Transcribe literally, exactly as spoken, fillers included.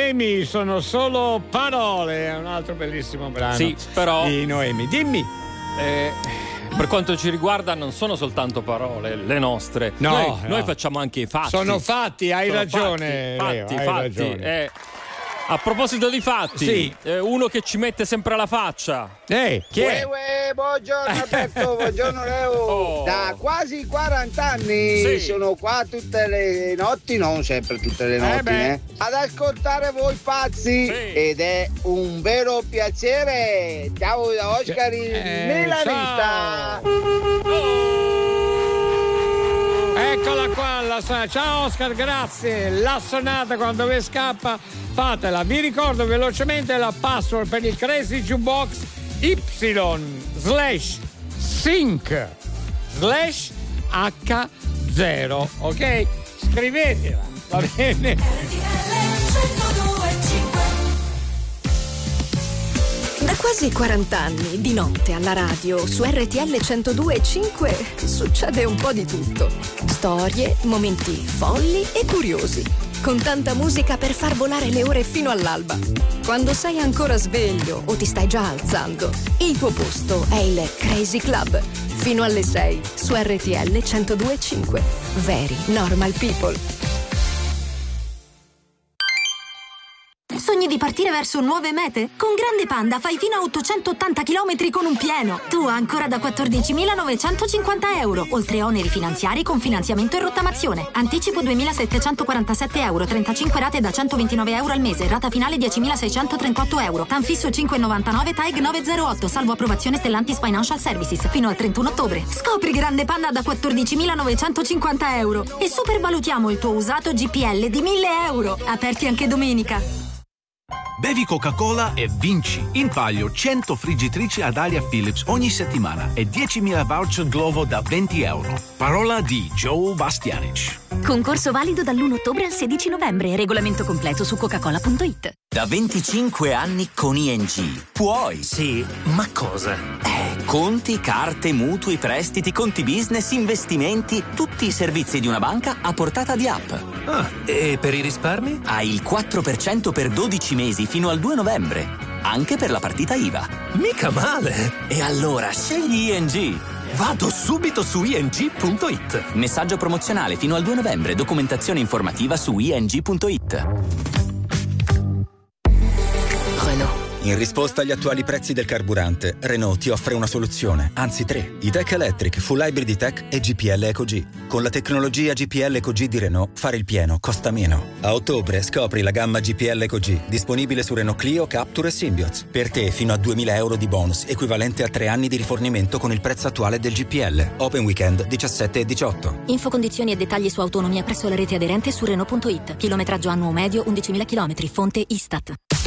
Noemi sono solo parole, è un altro bellissimo brano. Sì, però di Noemi. Dimmi. Eh, per quanto ci riguarda non sono soltanto parole le nostre. No, noi, no. noi facciamo anche i fatti. Sono fatti, hai Sono ragione. Fatti, Leo, fatti. hai fatti. ragione. Eh, a proposito di fatti, sì. eh, uno che ci mette sempre la faccia. Eh, chi è? Uè, uè, buongiorno Alberto, buongiorno Leo. Oh. Da quasi quaranta anni Sì. sono qua tutte le notti, non sempre tutte le notti, beh. eh, ad ascoltare voi pazzi, Sì. ed è un vero piacere. Ciao da Oscar in Eh, Milanista. Eccola qua, la sonata. Ciao Oscar, grazie. La sonata quando vi scappa, fatela. Vi ricordo velocemente la password per il Crazy Jukebox: Y slash sync slash H zero. Ok? Scrivetela, va bene? Da quasi quaranta anni, di notte alla radio, su R T L centodue e cinque, succede un po' di tutto. Storie, momenti folli e curiosi. Con tanta musica per far volare le ore fino all'alba. Quando sei ancora sveglio o ti stai già alzando, il tuo posto è il Crazy Club. Fino alle sei, su R T L centodue e cinque. Very Normal People. Sogni di partire verso nuove mete? Con Grande Panda fai fino a ottocentottanta chilometri con un pieno. Tu ancora da quattordicimilanovecentocinquanta euro, oltre oneri finanziari con finanziamento e rottamazione. Anticipo duemilasettecentoquarantasette euro, trentacinque rate da centoventinove euro al mese, rata finale diecimilaseicentotrentotto euro. Tanfisso cinque virgola novantanove, T A E G nove zero otto, salvo approvazione Stellantis Financial Services, fino al trentuno ottobre. Scopri Grande Panda da quattordicimilanovecentocinquanta euro e supervalutiamo il tuo usato G P L di mille euro. Aperti anche domenica. Bevi Coca-Cola e vinci. In palio cento friggitrici ad aria Philips ogni settimana e diecimila voucher Glovo da venti euro. Parola di Joe Bastianic. Concorso valido dall'primo ottobre al sedici novembre. Regolamento completo su coca-cola punto it. Da venticinque anni con I N G. Puoi. Sì, ma cosa? Eh, conti, carte, mutui, prestiti, conti business, investimenti, tutti i servizi di una banca a portata di app. Ah, e per i risparmi? Hai il quattro per cento per dodici mesi fino al due novembre. Anche per la partita I V A. Mica male! E allora scegli I N G. Vado subito su I N G punto it. Messaggio promozionale fino al due novembre. Documentazione informativa su I N G punto it. Renault. In risposta agli attuali prezzi del carburante, Renault ti offre una soluzione, anzi tre. E-Tech Electric, Full Hybrid E-Tech e G P L EcoG. Con la tecnologia G P L EcoG di Renault, fare il pieno costa meno. A ottobre scopri la gamma G P L EcoG, disponibile su Renault Clio, Captur e Symbioz. Per te fino a duemila euro di bonus, equivalente a tre anni di rifornimento con il prezzo attuale del G P L. Open Weekend diciassette e diciotto. Info, condizioni e dettagli su autonomia presso la rete aderente su Renault punto it. Chilometraggio annuo medio undicimila chilometri. Fonte Istat.